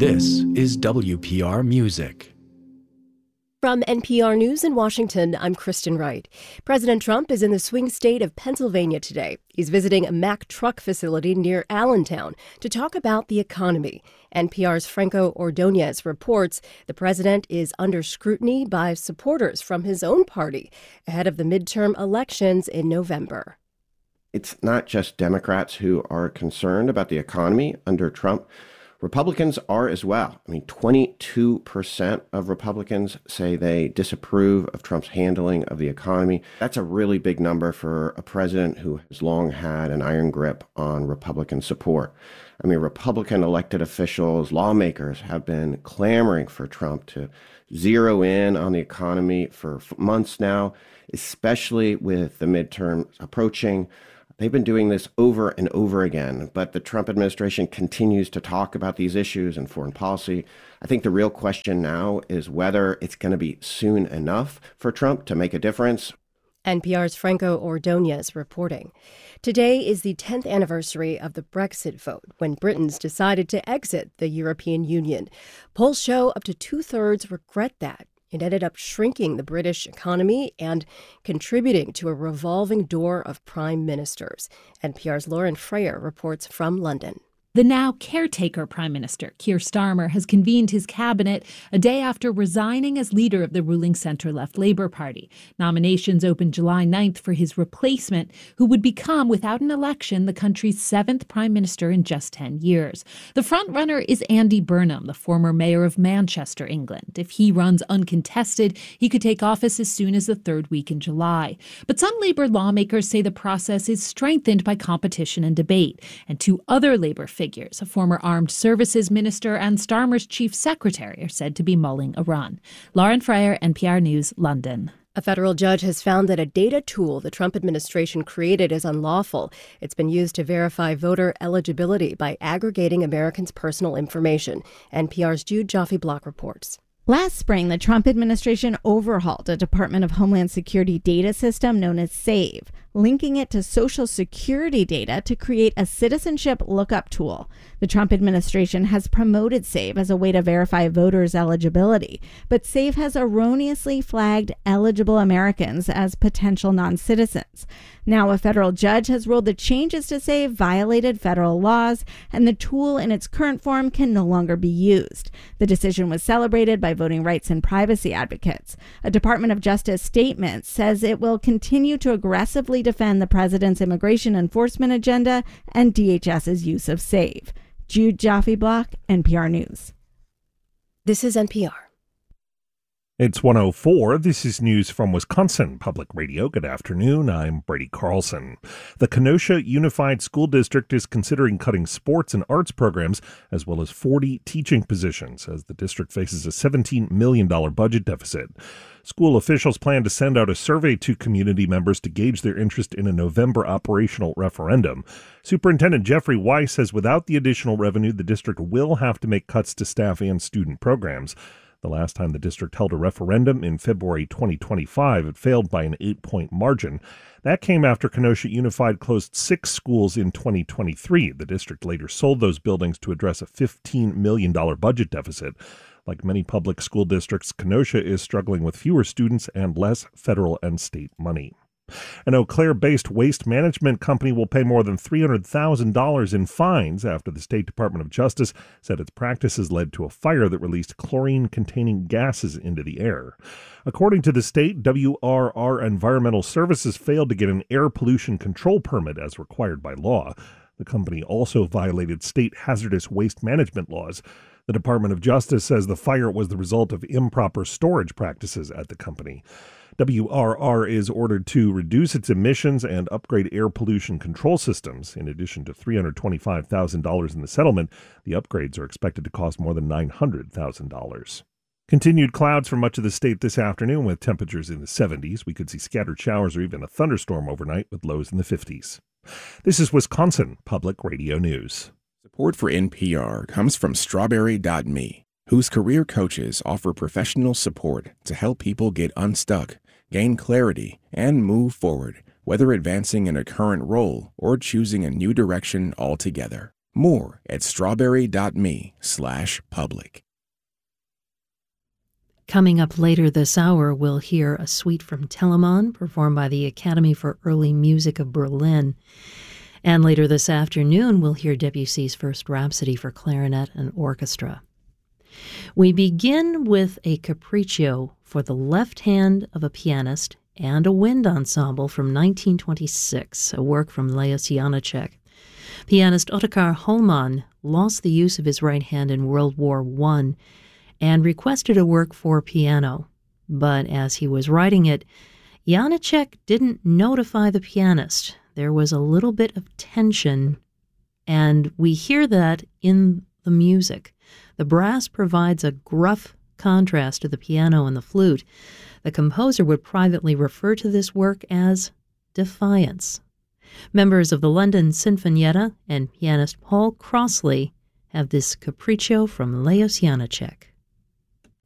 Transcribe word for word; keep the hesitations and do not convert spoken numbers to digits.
This is W P R Music. From N P R News in Washington, I'm Kristen Wright. President Trump is in the swing state of Pennsylvania today. He's visiting a Mack truck facility near Allentown to talk about the economy. N P R's Franco Ordonez reports the president is under scrutiny by supporters from his own party ahead of the midterm elections in November. It's not just Democrats who are concerned about the economy under Trump. Republicans are as well. I mean, twenty-two percent of Republicans say they disapprove of Trump's handling of the economy. That's a really big number for a president who has long had an iron grip on Republican support. I mean, Republican elected officials, lawmakers have been clamoring for Trump to zero in on the economy for months now, especially with the midterm approaching. They've been doing this over and over again, but the Trump administration continues to talk about these issues in foreign policy. I think the real question now is whether it's going to be soon enough for Trump to make a difference. N P R's Franco Ordonez reporting. Today is the tenth anniversary of the Brexit vote, when Britons decided to exit the European Union. Polls show up to two-thirds regret that. It ended up shrinking the British economy and contributing to a revolving door of prime ministers. N P R's Lauren Frayer reports from London. The now caretaker Prime Minister, Keir Starmer, has convened his cabinet a day after resigning as leader of the ruling centre-left Labour Party. Nominations opened July ninth for his replacement, who would become, without an election, the country's seventh Prime Minister in just ten years. The frontrunner is Andy Burnham, the former mayor of Manchester, England. If he runs uncontested, he could take office as soon as the third week in July. But some Labour lawmakers say the process is strengthened by competition and debate. And two other Labour figures, a former armed services minister and Starmer's chief secretary, are said to be mulling a run. Lauren Frayer, N P R News, London. A federal judge has found that a data tool the Trump administration created is unlawful. It's been used to verify voter eligibility by aggregating Americans' personal information. N P R's Jude Joffe-Block reports. Last spring, the Trump administration overhauled a Department of Homeland Security data system known as SAVE, linking it to Social Security data to create a citizenship lookup tool. The Trump administration has promoted SAVE as a way to verify voters' eligibility, but SAVE has erroneously flagged eligible Americans as potential non-citizens. Now, a federal judge has ruled the changes to SAVE violated federal laws, and the tool in its current form can no longer be used. The decision was celebrated by voting rights and privacy advocates. A Department of Justice statement says it will continue to aggressively defend the president's immigration enforcement agenda and DHS's use of SAVE. Jude Joffe-Block, N P R News. This is N P R. It's one oh four. This is news from Wisconsin Public Radio. Good afternoon. I'm Brady Carlson. The Kenosha Unified School District is considering cutting sports and arts programs as well as forty teaching positions as the district faces a seventeen million dollars budget deficit. School officials plan to send out a survey to community members to gauge their interest in a November operational referendum. Superintendent Jeffrey Weiss says without the additional revenue, the district will have to make cuts to staff and student programs. The last time the district held a referendum in February twenty twenty-five, it failed by an eight-point margin. That came after Kenosha Unified closed six schools in twenty twenty-three. The district later sold those buildings to address a fifteen million dollars budget deficit. Like many public school districts, Kenosha is struggling with fewer students and less federal and state money. An Eau Claire-based waste management company will pay more than three hundred thousand dollars in fines after the State Department of Justice said its practices led to a fire that released chlorine-containing gases into the air. According to the state, W R R Environmental Services failed to get an air pollution control permit as required by law. The company also violated state hazardous waste management laws. The Department of Justice says the fire was the result of improper storage practices at the company. W R R is ordered to reduce its emissions and upgrade air pollution control systems. In addition to three hundred twenty-five thousand dollars in the settlement, the upgrades are expected to cost more than nine hundred thousand dollars. Continued clouds for much of the state this afternoon with temperatures in the seventies. We could see scattered showers or even a thunderstorm overnight with lows in the fifties. This is Wisconsin Public Radio News. Support for N P R comes from Strawberry dot me, whose career coaches offer professional support to help people get unstuck, gain clarity, and move forward, whether advancing in a current role or choosing a new direction altogether. More at strawberry.me slash public. Coming up later this hour, we'll hear a suite from Telemann, performed by the Academy for Early Music of Berlin. And later this afternoon, we'll hear Debussy's first Rhapsody for clarinet and orchestra. We begin with a capriccio for the left hand of a pianist and a wind ensemble from nineteen twenty-six, a work from Leos Janáček. Pianist Otakar Holman lost the use of his right hand in World War One and requested a work for piano. But as he was writing it, Janáček didn't notify the pianist. There was a little bit of tension, and we hear that in the music. The brass provides a gruff contrast to the piano and the flute. The composer would privately refer to this work as defiance. Members of the London Sinfonietta and pianist Paul Crossley have this capriccio from Leos Janáček.